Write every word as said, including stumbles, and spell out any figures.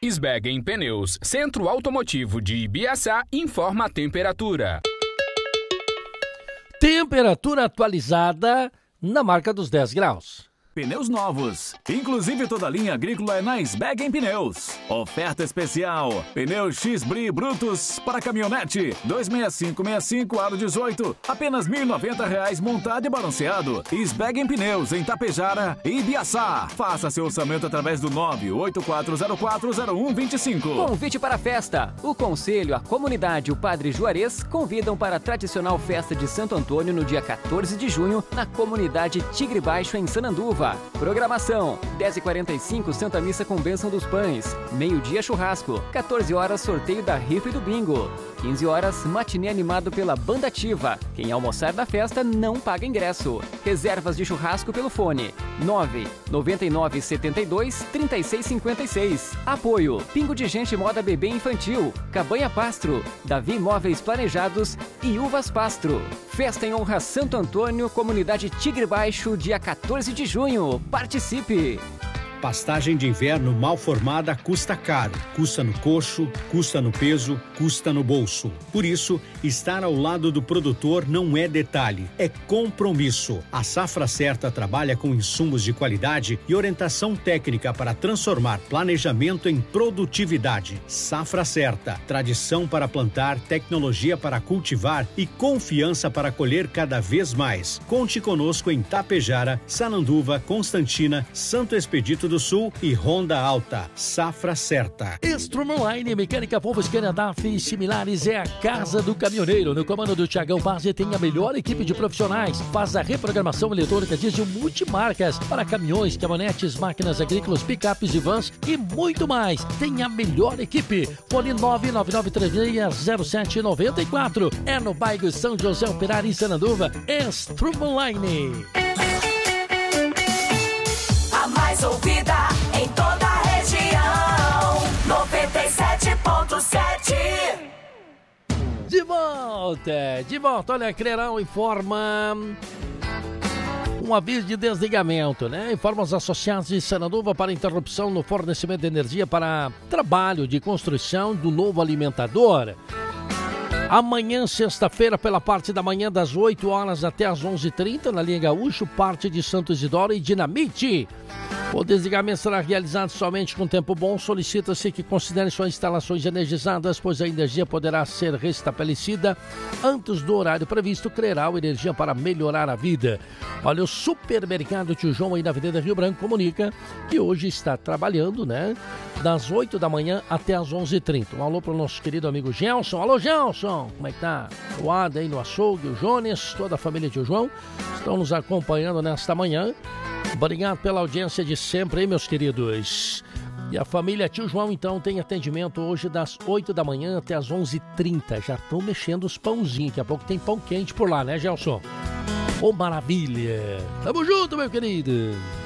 Sbeggen Pneus, Centro Automotivo de Ibiaçá, informa a temperatura. Temperatura atualizada na marca dos dez graus. Pneus novos, inclusive toda a linha agrícola é na Sbeggen Pneus. Oferta especial, pneus X-Bri Brutus para caminhonete, dois seis cinco seis cinco aro dezoito, apenas mil e noventa reais montado e balanceado. Sbeggen Pneus em Tapejara e Ibiaçá. Faça seu orçamento através do nove oito quatro zero quatro zero um dois cinco. Convite para a festa. O Conselho, a comunidade e o Padre Juarez convidam para a tradicional festa de Santo Antônio no dia quatorze de junho na comunidade Tigre Baixo em Sananduva. Programação: dez e quarenta e cinco Santa Missa com Bênção dos Pães, meio-dia churrasco, quatorze horas sorteio da rifa e do bingo, quinze horas matinê animado pela Banda Ativa. Quem almoçar da festa não paga ingresso. Reservas de churrasco pelo fone nove nove nove sete dois três seis cinco seis. Apoio: Pingo de Gente Moda Bebê Infantil, Cabanha Pastro, Davi Móveis Planejados e Uvas Pastro. Festa em honra a Santo Antônio, comunidade Tigre Baixo, dia quatorze de junho. Participe! Pastagem de inverno mal formada custa caro. Custa no coxo, custa no peso, custa no bolso. Por isso, estar ao lado do produtor não é detalhe, é compromisso. A Safra Certa trabalha com insumos de qualidade e orientação técnica para transformar planejamento em produtividade. Safra Certa, tradição para plantar, tecnologia para cultivar e confiança para colher cada vez mais. Conte conosco em Tapejara, Sananduva, Constantina, Santo Expedito do Sul e Ronda Alta. Safra Certa. Strumline, Mecânica Volvo, Scania, D A F e similares é a casa do caminhoneiro. No comando do Thiagão Base tem a melhor equipe de profissionais. Faz a reprogramação eletrônica diesel multimarcas para caminhões, caminhonetes, máquinas agrícolas, picapes e vans e muito mais. Tem a melhor equipe. Fone nove nove nove três seis zero sete nove quatro. É no bairro São José Operário em Sananduva. Strumline. Mais ouvida em toda a região, noventa e sete ponto sete. De volta, de volta, olha, Crerão informa um aviso de desligamento, né? Informa os associados de Sananduva para interrupção no fornecimento de energia para trabalho de construção do novo alimentador. Amanhã, sexta-feira, pela parte da manhã, das oito horas até as onze e trinta, na linha Gaúcho, parte de Santo Isidoro e Dinamite. O desligamento será realizado somente com tempo bom. Solicita-se que considerem suas instalações energizadas, pois a energia poderá ser restabelecida antes do horário previsto. Crerau Energia para melhorar a vida. Olha, o Supermercado Tio João aí na Avenida Rio Branco comunica que hoje está trabalhando, né? Das oito da manhã até as onze e trinta. Um alô para o nosso querido amigo Gelson. Alô, Gelson! Como é que tá? O Ada aí no açougue, o Jones, toda a família Tio João estão nos acompanhando nesta manhã. Obrigado pela audiência de sempre, hein, meus queridos? E a família Tio João, então, tem atendimento hoje das oito da manhã até as onze e trinta. Já estão mexendo os pãozinhos. Daqui a pouco tem pão quente por lá, né, Gelson? Ô, maravilha! Tamo junto, meu querido!